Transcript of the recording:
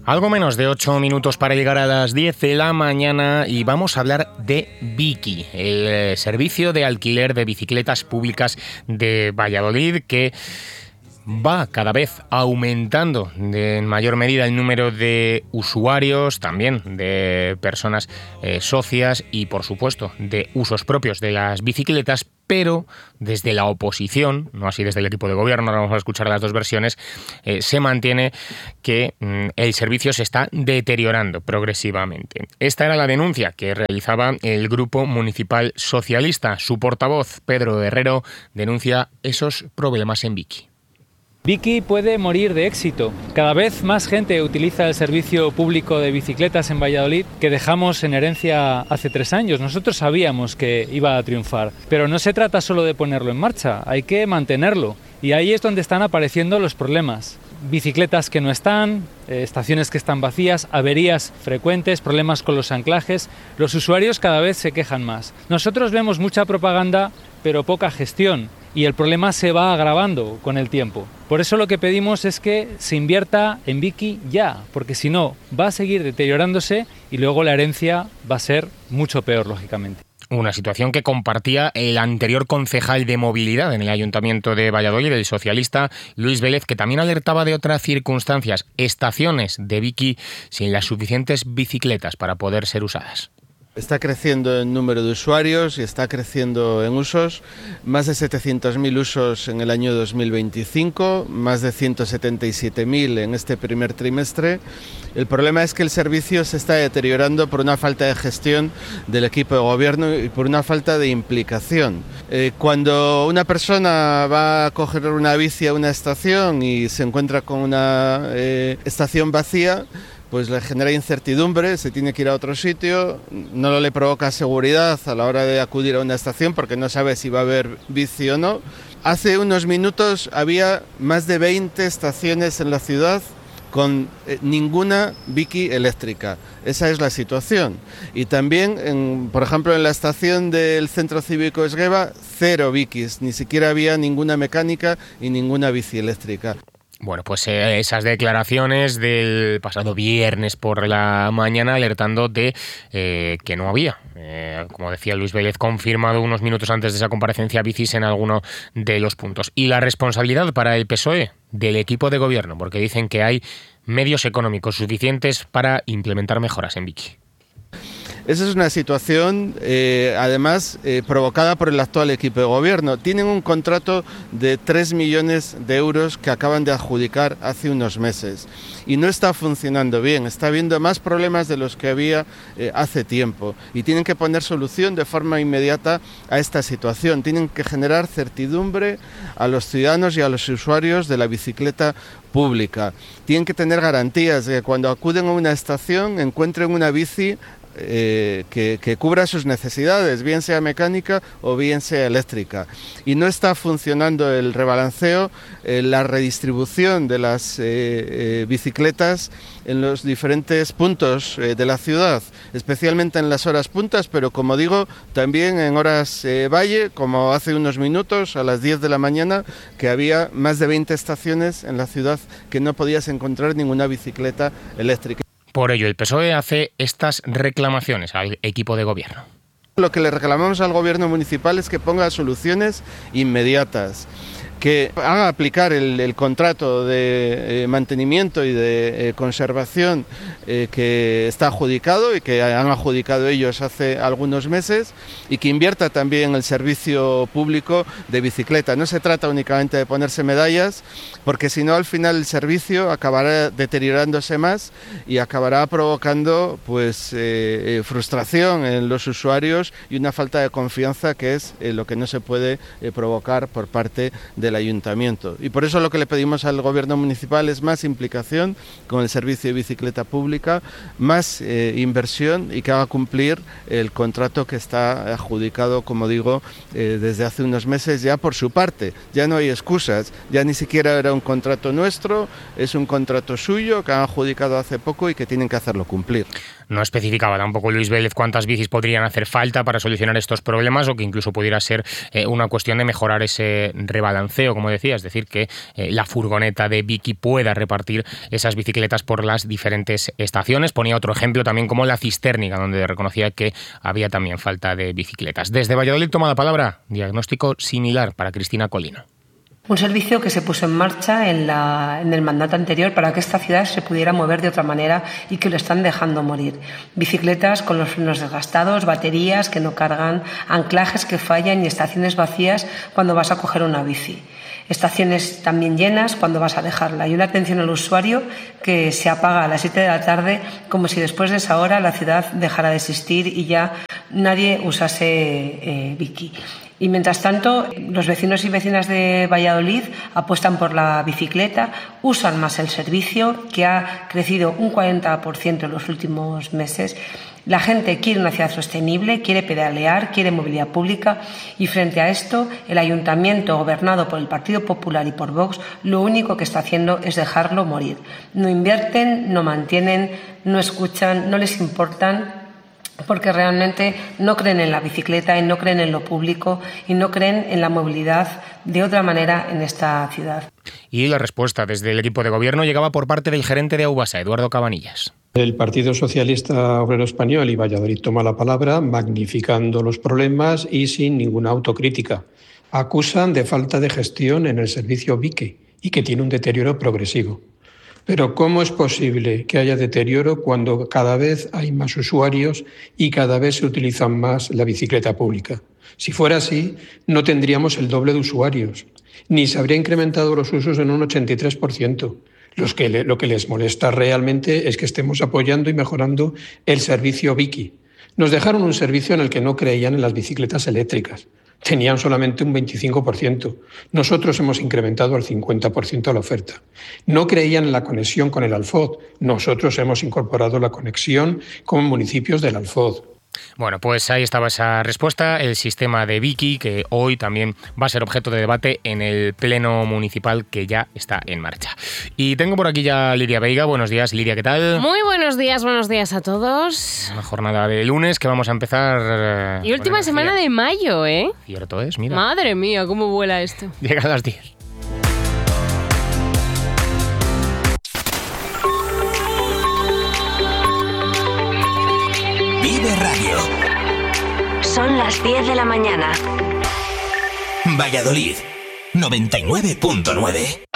Algo menos de 8 minutos para llegar a las 10 de la mañana y vamos a hablar de Biki, el servicio de alquiler de bicicletas públicas de Valladolid, que va cada vez aumentando en mayor medida el número de usuarios, también de personas socias y, por supuesto, de usos propios de las bicicletas, pero desde la oposición, no así desde el equipo de gobierno, ahora vamos a escuchar las dos versiones, se mantiene que el servicio se está deteriorando progresivamente. Esta era la denuncia que realizaba el Grupo Municipal Socialista. Su portavoz, Pedro Herrero, denuncia esos problemas en Biki. Biki puede morir de éxito. Cada vez más gente utiliza el servicio público de bicicletas en Valladolid que dejamos en herencia hace 3 años. Nosotros sabíamos que iba a triunfar, pero no se trata solo de ponerlo en marcha, hay que mantenerlo. Y ahí es donde están apareciendo los problemas. Bicicletas que no están, estaciones que están vacías, averías frecuentes, problemas con los anclajes. Los usuarios cada vez se quejan más. Nosotros vemos mucha propaganda, pero poca gestión. Y el problema se va agravando con el tiempo. Por eso lo que pedimos es que se invierta en Biki ya, porque si no va a seguir deteriorándose y luego la herencia va a ser mucho peor, lógicamente. Una situación que compartía el anterior concejal de movilidad en el Ayuntamiento de Valladolid, el socialista Luis Vélez, que también alertaba de otras circunstancias, estaciones de Biki sin las suficientes bicicletas para poder ser usadas. Está creciendo el número de usuarios y está creciendo en usos, más de 700.000 usos en el año 2025, más de 177.000 en este primer trimestre. El problema es que el servicio se está deteriorando por una falta de gestión del equipo de gobierno y por una falta de implicación. Cuando una persona va a coger una bici a una estación y se encuentra con una estación vacía, pues le genera incertidumbre, se tiene que ir a otro sitio, no le provoca seguridad a la hora de acudir a una estación porque no sabe si va a haber bici o no. Hace unos minutos había más de 20 estaciones en la ciudad con ninguna Biki eléctrica. Esa es la situación. Y también, por ejemplo, en la estación del Centro Cívico Esgueva, 0 Bikis, ni siquiera había ninguna mecánica y ninguna bici eléctrica. Bueno, pues esas declaraciones del pasado viernes por la mañana alertando de que no había, como decía Luis Vélez, confirmado unos minutos antes de esa comparecencia, bicis en alguno de los puntos. Y la responsabilidad para el PSOE del equipo de gobierno, porque dicen que hay medios económicos suficientes para implementar mejoras en Biki. Esa es una situación, además, provocada por el actual equipo de gobierno. Tienen un contrato de 3 millones de euros que acaban de adjudicar hace unos meses y no está funcionando bien. Está habiendo más problemas de los que había hace tiempo y tienen que poner solución de forma inmediata a esta situación. Tienen que generar certidumbre a los ciudadanos y a los usuarios de la bicicleta pública. Tienen que tener garantías de que cuando acuden a una estación encuentren una bici que cubra sus necesidades, bien sea mecánica o bien sea eléctrica. Y no está funcionando el rebalanceo, la redistribución de las bicicletas en los diferentes puntos de la ciudad, especialmente en las horas puntas, pero como digo, también en horas valle, como hace unos minutos, a las 10 de la mañana, que había más de 20 estaciones en la ciudad que no podías encontrar ninguna bicicleta eléctrica. Por ello, el PSOE hace estas reclamaciones al equipo de gobierno. Lo que le reclamamos al gobierno municipal es que ponga soluciones inmediatas, que haga aplicar el contrato de mantenimiento y de conservación que está adjudicado y que han adjudicado ellos hace algunos meses y que invierta también en el servicio público de bicicleta. No se trata únicamente de ponerse medallas, porque si no al final el servicio acabará deteriorándose más y acabará provocando pues frustración en los usuarios y una falta de confianza que es lo que no se puede provocar por parte del ayuntamiento. Y por eso lo que le pedimos al gobierno municipal es más implicación con el servicio de bicicleta pública, más inversión y que haga cumplir el contrato que está adjudicado, como digo, desde hace unos meses ya por su parte. Ya no hay excusas, ya ni siquiera era un contrato nuestro, es un contrato suyo que han adjudicado hace poco y que tienen que hacerlo cumplir. No especificaba tampoco Luis Vélez cuántas bicis podrían hacer falta para solucionar estos problemas o que incluso pudiera ser una cuestión de mejorar ese rebalanceo, como decía, es decir, que la furgoneta de Vicky pueda repartir esas bicicletas por las diferentes estaciones. Ponía otro ejemplo también como la Cistérnica, donde reconocía que había también falta de bicicletas. Desde Valladolid toma la palabra, diagnóstico similar para Cristina Colina. Un servicio que se puso en marcha en el mandato anterior para que esta ciudad se pudiera mover de otra manera y que lo están dejando morir. Bicicletas con los frenos desgastados, baterías que no cargan, anclajes que fallan y estaciones vacías cuando vas a coger una bici. Estaciones también llenas cuando vas a dejarla y una atención al usuario que se apaga a las 7 de la tarde como si después de esa hora la ciudad dejara de existir y ya nadie usase Vicky. Y mientras tanto, los vecinos y vecinas de Valladolid apuestan por la bicicleta, usan más el servicio, que ha crecido un 40% en los últimos meses. La gente quiere una ciudad sostenible, quiere pedalear, quiere movilidad pública y frente a esto, el ayuntamiento gobernado por el Partido Popular y por Vox lo único que está haciendo es dejarlo morir. No invierten, no mantienen, no escuchan, no les importan, porque realmente no creen en la bicicleta y no creen en lo público y no creen en la movilidad de otra manera en esta ciudad. Y la respuesta desde el equipo de gobierno llegaba por parte del gerente de Aubasa, Eduardo Cabanillas. El Partido Socialista Obrero Español y Valladolid toma la palabra magnificando los problemas y sin ninguna autocrítica. Acusan de falta de gestión en el servicio Vicky y que tiene un deterioro progresivo. Pero ¿cómo es posible que haya deterioro cuando cada vez hay más usuarios y cada vez se utiliza más la bicicleta pública? Si fuera así, no tendríamos el doble de usuarios, ni se habría incrementado los usos en un 83%. Lo que les molesta realmente es que estemos apoyando y mejorando el servicio Vicky. Nos dejaron un servicio en el que no creían en las bicicletas eléctricas. Tenían solamente un 25%. Nosotros hemos incrementado al 50% la oferta. No creían en la conexión con el Alfoz. Nosotros hemos incorporado la conexión con municipios del Alfoz. Bueno, pues ahí estaba esa respuesta, el sistema de Vicky, que hoy también va a ser objeto de debate en el Pleno Municipal que ya está en marcha. Y tengo por aquí ya a Lidia Veiga. Buenos días, Lidia, ¿qué tal? Muy buenos días a todos. Una jornada de lunes que vamos a empezar... Y última semana de mayo, ¿eh? Cierto es, mira. Madre mía, cómo vuela esto. Llega a las 10. Vive Radio. Son las 10 de la mañana. Valladolid, 99.9.